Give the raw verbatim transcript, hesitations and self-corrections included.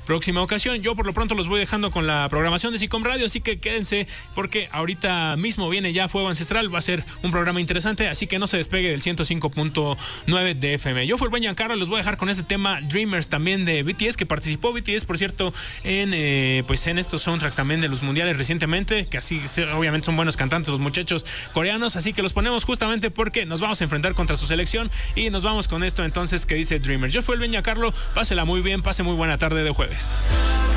próxima ocasión. Yo por lo pronto los voy dejando con la programación de SICOM Radio, así que quédense porque ahorita mismo viene ya Fuego Ancestral, va a ser un programa interesante, así que no se despegue del ciento cinco punto nueve de F M. Yo fui el buen Giancarlo, los voy a dejar con este tema Dreamers también de B T S, que participó B T S, por cierto, en eh, pues en estos soundtracks también de los mundiales recientemente, que así obviamente son buenos cantantes los muchachos coreanos, así que los ponemos justamente porque nos vamos a enfrentar contra su selección y nos vamos con esto entonces que dice Dreamers. Yo fui el buen Giancarlo, pásela muy bien, pase muy buena tarde de jueves.